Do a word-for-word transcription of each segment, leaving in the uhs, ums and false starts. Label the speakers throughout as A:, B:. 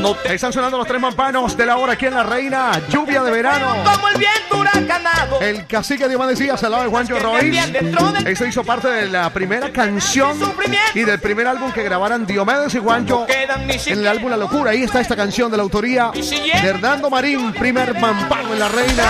A: cuando te...
B: Están sonando los tres mampanos de la hora aquí en La Reina. Lluvia de verano.
A: Como el viento huracanado.
B: El cacique Diomedes Díaz al lado de Juancho Royce. Eso hizo parte de la primera canción y del primer álbum que grabaran Diomedes y Juancho en el álbum La Locura. Ahí está esta canción de la autoría de Hernando Marín, primer mampano en La Reina.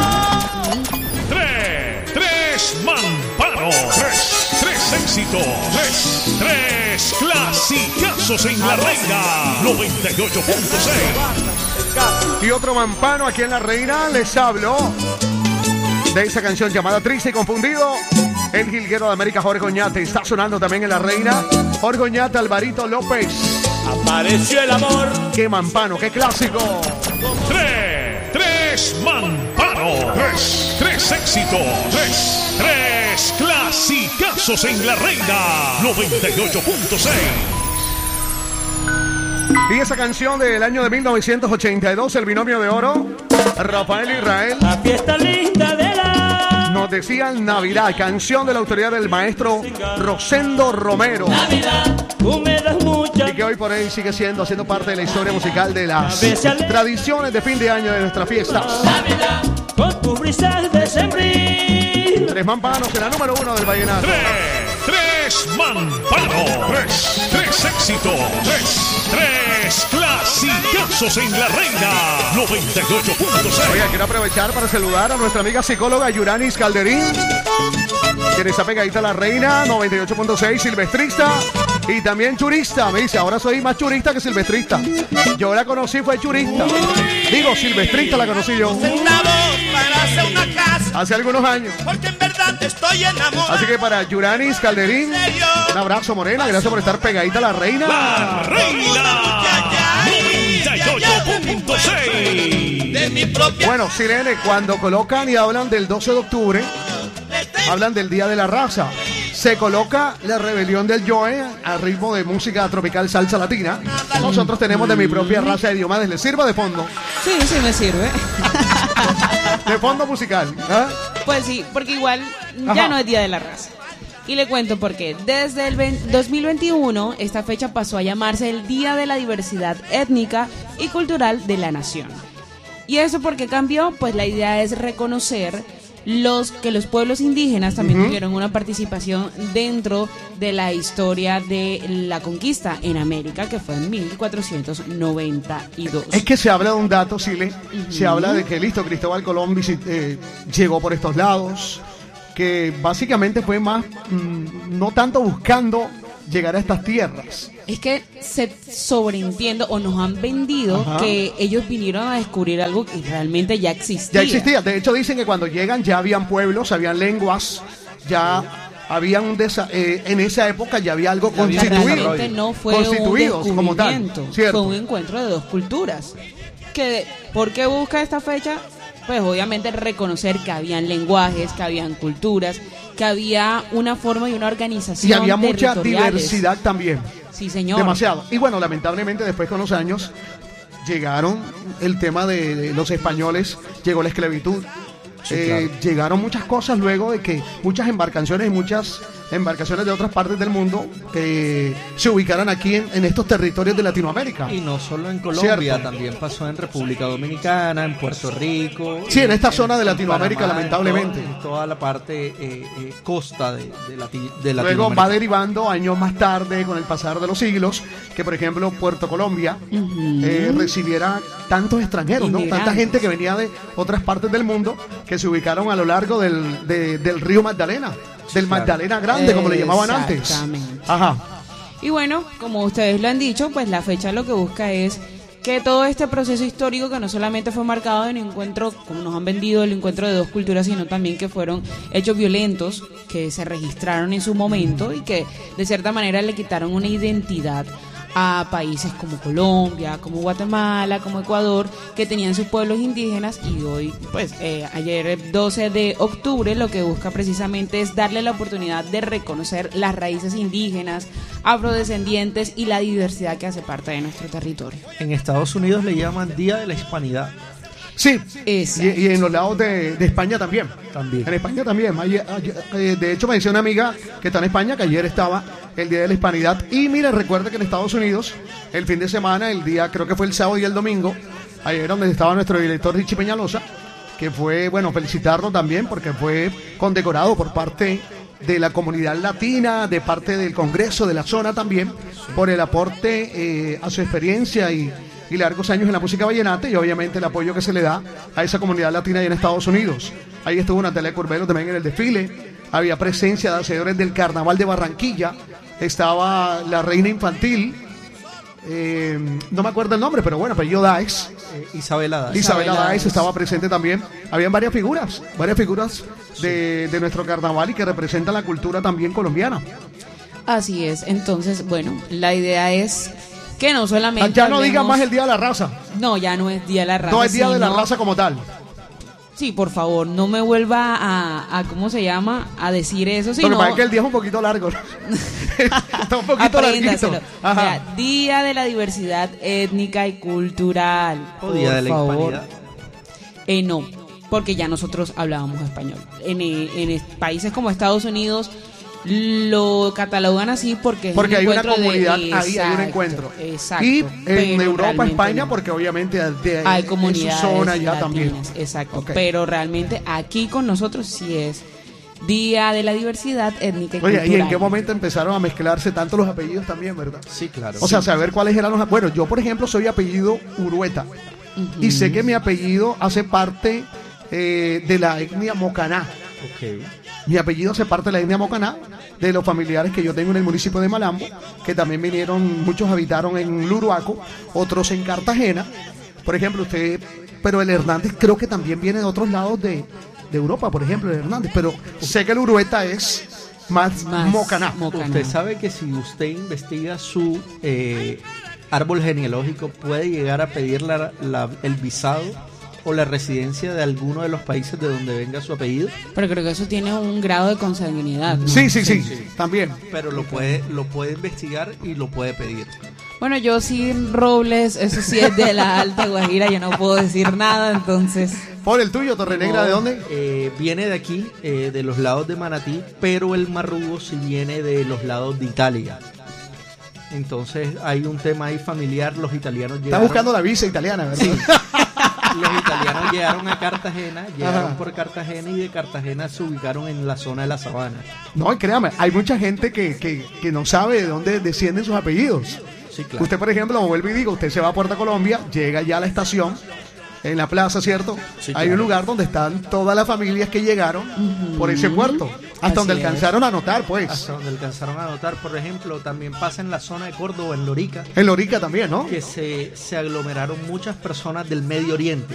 C: Tres, tres mampanos, tres, tres éxitos, tres, tres clasicazos en La Reina, noventa y ocho punto seis.
B: Y otro mampano aquí en La Reina, les hablo de esa canción llamada Triste y Confundido. El jilguero de América, Jorge Oñate, está sonando también en La Reina. Jorge Oñate, Alvarito López.
A: Apareció el amor.
B: ¡Qué mampano, qué clásico!
C: Tres, tres mampanos, tres, tres éxitos, tres, tres clasicazos en La Reina, noventa y ocho punto seis.
B: Y esa canción del año de mil novecientos ochenta y dos, El Binomio de Oro, Rafael Israel.
A: La fiesta linda de la...
B: Nos decían Navidad, canción de la autoridad del maestro Rosendo Romero.
A: Navidad, tú me das mucha...
B: Y que hoy por hoy sigue siendo, haciendo parte de la historia musical de las tradiciones de fin de año de nuestras fiestas.
A: Navidad, con tus brisas de sembril.
B: Tres mampanos en la número uno del vallenato.
C: Tres, tres mampanos, tres, tres éxitos, tres, tres clasicazos en La Reina, noventa y ocho punto seis.
B: Oiga, quiero aprovechar para saludar a nuestra amiga psicóloga Yuranis Calderín, quien está pegadita a La Reina, noventa y ocho punto seis, silvestrista y también churista. Me dice, ahora soy más churista que silvestrista. Yo la conocí, fue churista. Digo, silvestrista la conocí yo.
A: Centavos para hacer una casa.
B: Hace algunos años.
A: Porque en verdad estoy enamorado.
B: Así que para Yuranis Calderín, un abrazo, Morena. Gracias por estar pegadita a La Reina.
C: La Reina, noventa y ocho punto seis.
A: De mi propia...
B: Bueno, Silene, cuando colocan y hablan del doce de octubre, hablan del Día de la Raza. Se coloca la rebelión del Joe al ritmo de música tropical salsa latina. Nosotros tenemos de mi propia raza de Diomedes. ¿Le sirva de fondo?
D: Sí, sí me sirve.
B: De fondo musical. ¿Ah?
D: Pues sí, porque igual ya
B: Ajá.
D: no es Día de la Raza. Y le cuento por qué. Desde el dos mil veintiuno, esta fecha pasó a llamarse el Día de la Diversidad Étnica y Cultural de la Nación. ¿Y eso por qué cambió? Pues la idea es reconocer los que los pueblos indígenas también uh-huh. tuvieron una participación dentro de la historia de la conquista en América, que fue en mil cuatrocientos noventa y dos.
B: Es que se habla de un dato, Sile, uh-huh. se habla de que listo, Cristóbal Colón visit, eh, llegó por estos lados, que básicamente fue más, mmm, no tanto buscando llegar a estas tierras.
D: Es que se sobreentiende o nos han vendido Ajá. que ellos vinieron a descubrir algo que realmente ya existía.
B: Ya existía. De hecho, dicen que cuando llegan ya habían pueblos, habían lenguas, ya habían un desa- eh, en esa época ya había algo constituido.
D: Realmente no fue
B: constituidos
D: un
B: como tal.
D: Fue un encuentro de dos culturas. Que, ¿por qué busca esta fecha? Pues obviamente reconocer que habían lenguajes, que habían culturas, que había una forma y una organización
B: y había mucha
D: territoriales.
B: Diversidad también.
D: Sí, señor.
B: Demasiado. Y bueno, lamentablemente después con los años llegaron el tema de, de los españoles, llegó la esclavitud. Sí, eh, claro. Llegaron muchas cosas luego de que muchas embarcaciones y muchas embarcaciones de otras partes del mundo que se ubicaran aquí en, en estos territorios de Latinoamérica.
E: Y no solo en Colombia,
B: ¿cierto?
E: También pasó en República Dominicana, en Puerto Rico.
B: Sí, en esta
E: en,
B: zona de
E: en
B: Latinoamérica,
E: Panamá,
B: lamentablemente.
E: En, todo, en toda la parte eh, eh, costa de, de, Lati, de Latinoamérica.
B: Luego va derivando años más tarde, con el pasar de los siglos, que por ejemplo Puerto Colombia uh-huh. eh, recibiera tantos extranjeros, ¿no? Tanta gente que venía de otras partes del mundo que se ubicaron a lo largo del, de, del río Magdalena. Del claro. Magdalena Grande, como le llamaban antes.
D: Exactamente.
B: Ajá.
D: Y bueno, como ustedes lo han dicho, pues la fecha lo que busca es que todo este proceso histórico, que no solamente fue marcado en un encuentro, como nos han vendido, el encuentro de dos culturas, sino también que fueron hechos violentos que se registraron en su momento y que de cierta manera le quitaron una identidad a países como Colombia, como Guatemala, como Ecuador, que tenían sus pueblos indígenas. Y hoy, pues, eh, ayer doce de octubre, lo que busca precisamente es darle la oportunidad de reconocer las raíces indígenas, afrodescendientes y la diversidad que hace parte de nuestro territorio.
E: En Estados Unidos le llaman Día de la Hispanidad.
B: Sí, y, y en los lados de, de España también.
E: También.
B: En España también. Ayer, ayer, eh, de hecho, me decía una amiga que está en España que ayer estaba el Día de la Hispanidad. Y mire, recuerde que en Estados Unidos, el fin de semana, el día, creo que fue el sábado y el domingo, ayer donde estaba nuestro director Richie Peñalosa, que fue, bueno, felicitarlo también porque fue condecorado por parte de la comunidad latina, de parte del Congreso, de la zona también, por el aporte eh, a su experiencia y, y largos años en la música vallenata y obviamente el apoyo que se le da a esa comunidad latina allá en Estados Unidos. Ahí estuvo Natalia Curbelo también en el desfile, había presencia de hacedores del Carnaval de Barranquilla, estaba la reina infantil, eh, no me acuerdo el nombre, pero bueno, apellido Daes.
E: Eh, Isabela Daes.
B: Isabela Daes estaba presente también. Habían varias figuras, varias figuras de, de nuestro carnaval y que representan la cultura también colombiana.
D: Así es. Entonces, bueno, la idea es que no solamente
B: ya no
D: hablemos...
B: digan más el Día de la Raza.
D: No, ya no es Día de la Raza.
B: No es Día de la
D: sino...
B: Raza como tal.
D: Sí, por favor, no me vuelva a, a ¿cómo se llama? A decir eso.
B: Pero
D: no...
B: es que el día es un poquito largo. Está un poquito larguito.
D: Mira, Día de la Diversidad Étnica y Cultural.
E: O Día de la Hispanidad.
D: Eh, no, porque ya nosotros hablábamos español. En, en países como Estados Unidos lo catalogan así porque es
B: porque
D: un
B: hay una
D: encuentro
B: comunidad,
D: de...
B: ahí
D: exacto,
B: hay un encuentro.
D: Exacto.
B: Y en Europa, España,
D: no.
B: porque obviamente de,
D: hay
B: en
D: comunidades
B: su zona ya
D: latinas,
B: también.
D: Exacto.
B: Okay.
D: Pero realmente aquí con nosotros sí es Día de la Diversidad Étnica y
B: Oye,
D: Cultural.
B: ¿y en qué momento empezaron a mezclarse tanto los apellidos también, verdad?
E: Sí, claro.
B: O sea, saber cuáles eran los... Bueno, yo, por ejemplo, soy apellido Urueta. Uh-huh. Y sé que mi apellido hace parte eh, de la etnia Mocaná.
E: Ok.
B: Mi apellido hace parte de la etnia Mocaná, de los familiares que yo tengo en el municipio de Malambo, que también vinieron, muchos habitaron en Luruaco, otros en Cartagena. Por ejemplo, usted... Pero el Hernández creo que también viene de otros lados de... de Europa, por ejemplo, el Hernández, pero sé que el Urueta es más, más Mocaná.
D: Mocaná.
E: Usted sabe que si usted investiga su eh, árbol genealógico, puede llegar a pedir la, la, el visado o la residencia de alguno de los países de donde venga su apellido.
D: Pero creo que eso tiene un grado de consanguinidad, ¿no?
B: Sí, sí, sí, sí, sí, también.
E: Pero lo puede, lo puede investigar y lo puede pedir.
D: Bueno, yo sí, Robles, eso sí es de la Alta Guajira, yo no puedo decir nada, entonces...
B: Por el tuyo, Torrenegra, no, ¿de dónde?
E: Eh, viene de aquí, eh, de los lados de Manatí, pero el marrugo sí viene de los lados de Italia. Entonces hay un tema ahí familiar, los italianos llegaron...
B: Está buscando la visa italiana, ¿verdad?
E: Sí. Los italianos llegaron a Cartagena, llegaron Ajá. por Cartagena y de Cartagena se ubicaron en la zona de la sabana.
B: No, y créame, hay mucha gente que, que, que no sabe de dónde descienden sus apellidos.
E: Sí, claro.
B: Usted, por ejemplo, como vuelvo y digo, usted se va a Puerto Colombia, llega ya a la estación, en la plaza, ¿cierto?
E: Sí,
B: hay
E: claro.
B: un lugar donde están todas las familias que llegaron uh-huh. por ese puerto, hasta Así donde es. alcanzaron a anotar, pues.
E: Hasta donde alcanzaron a anotar, por ejemplo, también pasa en la zona de Córdoba, en Lorica.
B: En Lorica también, ¿no?
E: Que se, se aglomeraron muchas personas del Medio Oriente.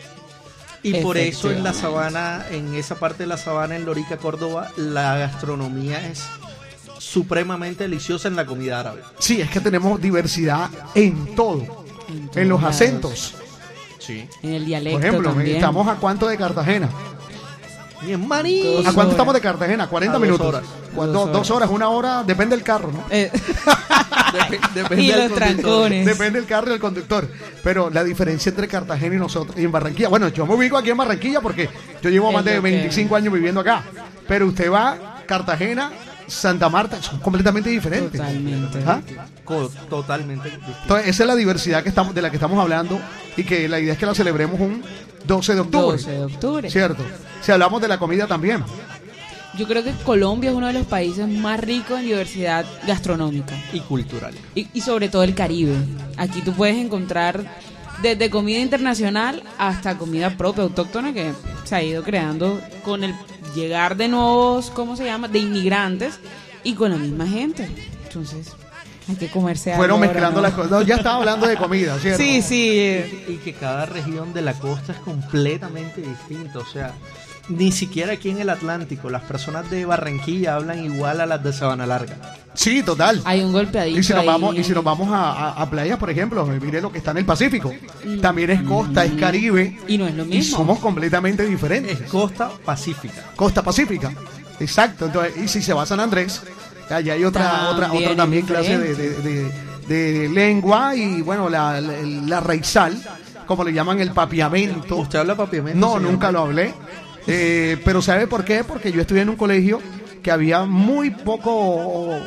E: Y por eso en la sabana, en esa parte de la sabana, en Lorica, Córdoba, la gastronomía es supremamente deliciosa en la comida árabe.
B: Sí, es que tenemos diversidad en todo, en, en los acentos.
E: Sí.
D: En el dialecto.
B: Por ejemplo,
D: también.
B: ¿estamos a cuánto de Cartagena?
E: Bien, maní.
B: ¿A cuánto horas. estamos de Cartagena? cuarenta
E: a
B: minutos.
E: Dos horas.
B: Dos, dos, horas. dos horas, una hora, depende del carro, ¿no?
D: Eh.
E: Dep- depende
D: y
E: del
D: los trancones.
B: Depende del carro y del conductor. Pero la diferencia entre Cartagena y nosotros, y en Barranquilla, bueno, yo me ubico aquí en Barranquilla porque yo llevo más de veinticinco años viviendo acá. Pero usted va a Cartagena, Santa Marta, son completamente diferentes.
D: Totalmente.
B: ¿Ah?
E: Co- totalmente distinto.
B: Entonces, esa es la diversidad que estamos, de la que estamos hablando y que la idea es que la celebremos un doce de octubre.
D: doce de octubre.
B: Cierto. Si hablamos de la comida también.
D: Yo creo que Colombia es uno de los países más ricos en diversidad gastronómica.
E: Y cultural.
D: Y, y sobre todo el Caribe. Aquí tú puedes encontrar desde comida internacional hasta comida propia, autóctona, que se ha ido creando con el llegar de nuevos, ¿cómo se llama?, de inmigrantes y con la misma gente. Entonces, hay que comerse algo.
B: Fueron mezclando
D: ahora, ¿no?
B: las cosas. No, ya estaba hablando de comida, ¿cierto?
D: Sí, sí.
E: Y que cada región de la costa es completamente distinta. O sea, ni siquiera aquí en el Atlántico las personas de Barranquilla hablan igual a las de Sabana Larga.
B: Sí, total.
D: Hay un golpeadito
B: y si nos
D: ahí.
B: vamos y si nos vamos a, a, a playas, por ejemplo, mire lo que está en el Pacífico. También es costa, es Caribe.
D: Y no es lo mismo.
B: Y somos completamente diferentes.
E: Es costa pacífica.
B: Costa Pacífica. Exacto. Entonces, y si se va a San Andrés, allá hay otra
D: También
B: otra otra también
D: es
B: clase de, de, de, de lengua y bueno, la, la, la raizal, como le llaman el papiamento.
E: ¿Usted habla papiamento?
B: No,
E: señor?
B: nunca lo hablé. Eh, pero ¿sabe por qué? Porque yo estudié en un colegio que había muy poco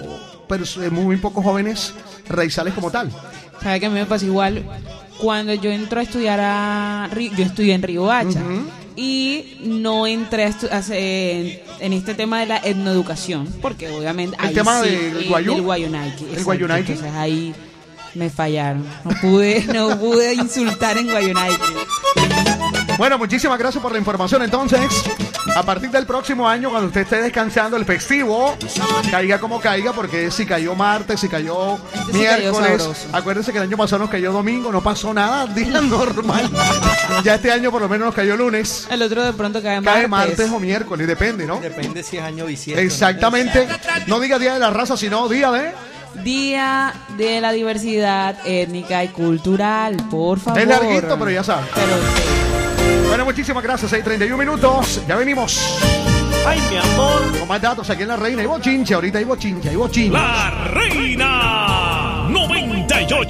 B: muy pocos jóvenes raizales como tal.
D: ¿Sabe que a mí me pasa igual? Cuando yo entro a estudiar a Río, yo estudié en Riohacha uh-huh. y no entré a estu- a, en, en este tema de la etnoeducación, porque obviamente
B: el
D: ahí
B: tema
D: sí,
B: del Guayú,
D: del Guayunaiki,
B: el Guayunaiki,
D: entonces ahí me fallaron, no pude, no pude insultar en Guayunaiki.
B: Bueno, muchísimas gracias por la información. Entonces, a partir del próximo año, cuando usted esté descansando el festivo, caiga como caiga, porque si cayó martes, si cayó este miércoles, sí cayó, acuérdense que el año pasado nos cayó domingo, no pasó nada, día normal. Ya este año por lo menos nos cayó lunes.
D: El otro de pronto cae
B: martes. Cae
D: martes,
B: martes o miércoles, depende, ¿no?
E: Depende si es año bisiesto.
B: Exactamente. No, no diga día de la raza, sino día de...
D: Día de la diversidad étnica y cultural, por favor.
B: Es larguito, pero ya sabes.
D: Pero sí.
B: Bueno, muchísimas gracias. seis treinta y uno minutos. Ya venimos.
A: Ay, mi amor.
B: Con más datos aquí en La Reina. Hay bochinche. Ahorita hay bochinche. Hay bochinche.
C: La Reina.